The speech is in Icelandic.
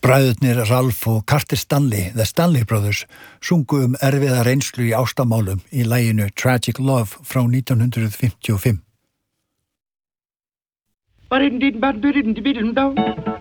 Bræðurnir Ralph og Carter Stanley, The Stanley Brothers, sungu erfiða reynslu í ástamálum í laginu Tragic Love frá 1955.